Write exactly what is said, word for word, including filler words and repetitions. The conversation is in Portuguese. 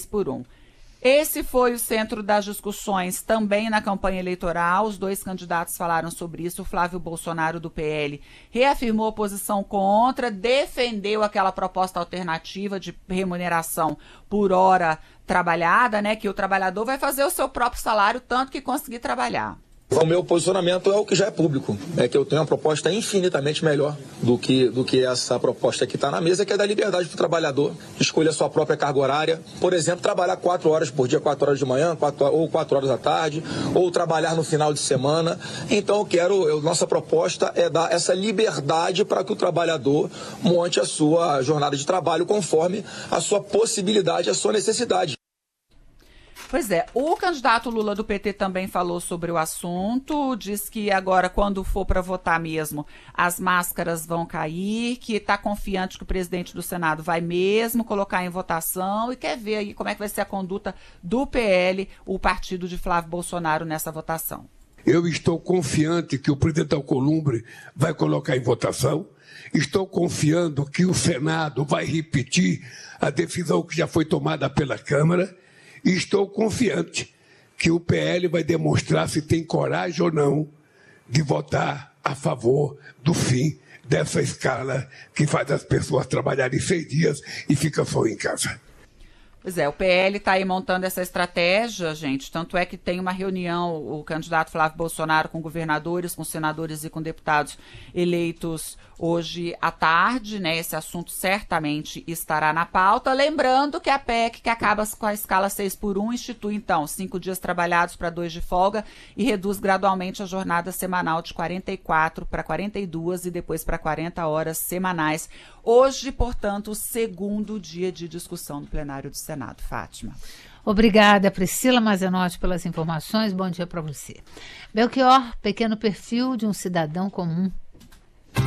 por um. Esse foi o centro das discussões também na campanha eleitoral. Os dois candidatos falaram sobre isso. O Flávio Bolsonaro, do P L, reafirmou a posição contra, defendeu aquela proposta alternativa de remuneração por hora trabalhada, né, que o trabalhador vai fazer o seu próprio salário tanto que conseguir trabalhar. O meu posicionamento é o que já é público, é que eu tenho uma proposta infinitamente melhor do que, do que essa proposta que está na mesa, que é da liberdade para o trabalhador escolher a sua própria carga horária. Por exemplo, trabalhar quatro horas por dia, quatro horas de manhã, quatro, ou quatro horas da tarde, ou trabalhar no final de semana. Então, eu quero, eu, nossa proposta é dar essa liberdade para que o trabalhador monte a sua jornada de trabalho conforme a sua possibilidade, a sua necessidade. Pois é, o candidato Lula do P T também falou sobre o assunto, diz que agora, quando for para votar mesmo, as máscaras vão cair, que está confiante que o presidente do Senado vai mesmo colocar em votação e quer ver aí como é que vai ser a conduta do P L, o partido de Flávio Bolsonaro, nessa votação. Eu estou confiante que o presidente Alcolumbre vai colocar em votação. Estou confiando que o Senado vai repetir a decisão que já foi tomada pela Câmara. E estou confiante que o P L vai demonstrar se tem coragem ou não de votar a favor do fim dessa escala que faz as pessoas trabalharem seis dias e ficam só em casa. Pois é, o P L está aí montando essa estratégia, gente, tanto é que tem uma reunião, o candidato Flávio Bolsonaro com governadores, com senadores e com deputados eleitos hoje à tarde, né? Esse assunto certamente estará na pauta. Lembrando que a P E C, que acaba com a escala seis por um, institui, então, cinco dias trabalhados para dois de folga e reduz gradualmente a jornada semanal de quarenta e quatro para quarenta e duas e depois para quarenta horas semanais. Hoje, portanto, o segundo dia de discussão no plenário do Senado. Fátima. Obrigada, Priscila Mazenotti, pelas informações. Bom dia para você. Belchior, pequeno perfil de um cidadão comum.